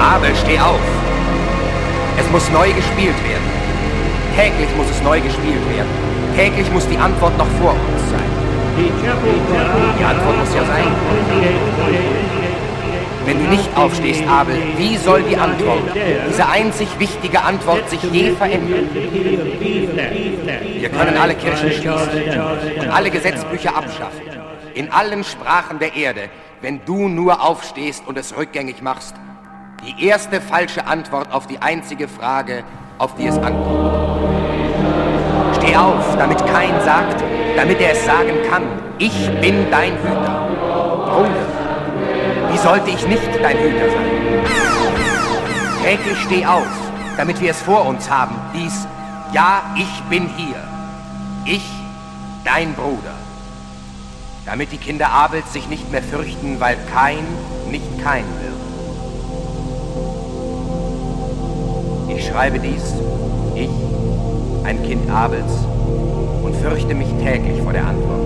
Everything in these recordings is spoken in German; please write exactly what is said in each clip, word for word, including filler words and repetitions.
Abel, steh auf! Es muss neu gespielt werden. Täglich muss es neu gespielt werden. Täglich muss die Antwort noch vor uns sein. Die Antwort muss ja sein. Wenn du nicht aufstehst, Abel, wie soll die Antwort, diese einzig wichtige Antwort, sich je verändern? Wir können alle Kirchen schließen und alle Gesetzbücher abschaffen, in allen Sprachen der Erde, wenn du nur aufstehst und es rückgängig machst. Die erste falsche Antwort auf die einzige Frage, auf die es ankommt. Steh auf, damit kein sagt, damit er es sagen kann, ich bin dein Hüter. Bruder, wie sollte ich nicht dein Hüter sein? Täglich steh auf, damit wir es vor uns haben, dies, ja, ich bin hier. Ich, dein Bruder. Damit die Kinder Abels sich nicht mehr fürchten, weil Kain nicht Kain wird. Ich schreibe dies, ich, ein Kind Abels, und fürchte mich täglich vor der Antwort.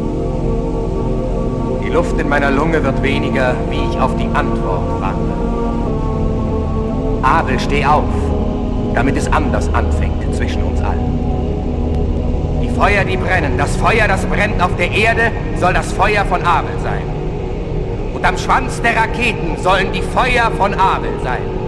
Die Luft in meiner Lunge wird weniger, wie ich auf die Antwort warte. Abel, steh auf, damit es anders anfängt zwischen uns allen. Die Feuer, die brennen, das Feuer, das brennt auf der Erde, soll das Feuer von Abel sein. Und am Schwanz der Raketen sollen die Feuer von Abel sein.